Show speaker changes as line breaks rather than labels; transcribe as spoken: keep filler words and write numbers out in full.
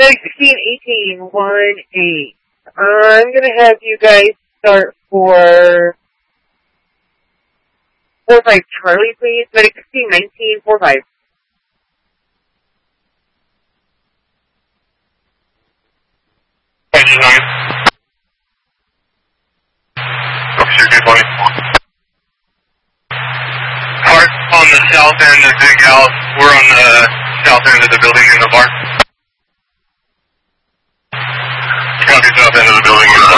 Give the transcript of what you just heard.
Medic sixteen eighteen one eight. I'm going to have you guys start for four five Charlie, please. Medic sixteen nineteen four five.
Thank you, nine. Officer two twenty. Park on the south end of Big House. We're on the south end of the building in the bar. Copy, south end of the building in the